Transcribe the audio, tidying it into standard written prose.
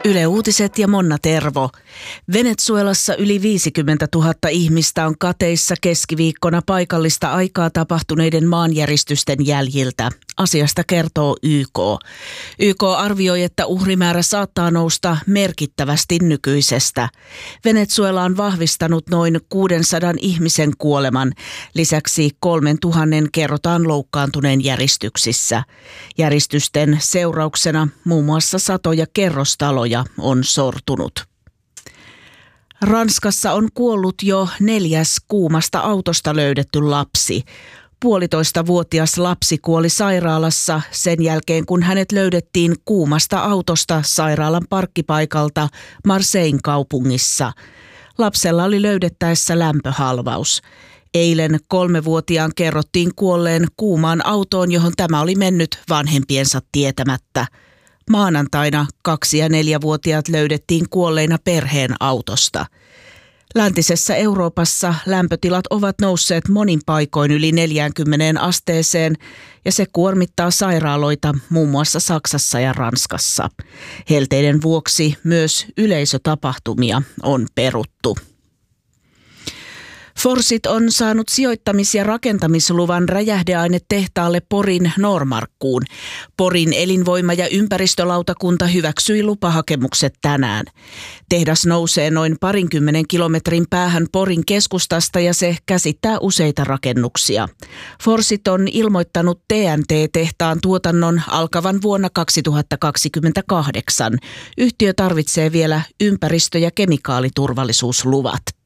Yle Uutiset ja Monna Tervo. Venezuelassa yli 50 000 ihmistä on kateissa keskiviikkona paikallista aikaa tapahtuneiden maanjäristysten jäljiltä. Asiasta kertoo YK. YK arvioi, että uhrimäärä saattaa nousta merkittävästi nykyisestä. Venezuela on vahvistanut noin 600 ihmisen kuoleman. Lisäksi 3000 kerrotaan loukkaantuneen järistyksissä. Järistysten seurauksena muun muassa satoja kerrostaloja on sortunut. Ranskassa on kuollut jo 4. kuumasta autosta löydetty lapsi. 1,5-vuotias lapsi kuoli sairaalassa sen jälkeen, kun hänet löydettiin kuumasta autosta sairaalan parkkipaikalta Marseillen kaupungissa. Lapsella oli löydettäessä lämpöhalvaus. Eilen 3-vuotiaan kerrottiin kuolleen kuumaan autoon, johon tämä oli mennyt vanhempiensa tietämättä. Maanantaina 2- ja 4-vuotiaat löydettiin kuolleina perheen autosta. Läntisessä Euroopassa lämpötilat ovat nousseet monin paikoin yli 40 asteeseen ja se kuormittaa sairaaloita muun muassa Saksassa ja Ranskassa. Helteiden vuoksi myös yleisötapahtumia on peruttu. Forsit on saanut sijoittamis- ja rakentamisluvan räjähdeainetehtaalle Porin Noormarkkuun. Porin elinvoima- ja ympäristölautakunta hyväksyi lupahakemukset tänään. Tehdas nousee noin 20 kilometrin päähän Porin keskustasta ja se käsittää useita rakennuksia. Forsit on ilmoittanut TNT-tehtaan tuotannon alkavan vuonna 2028. Yhtiö tarvitsee vielä ympäristö- ja kemikaaliturvallisuusluvat.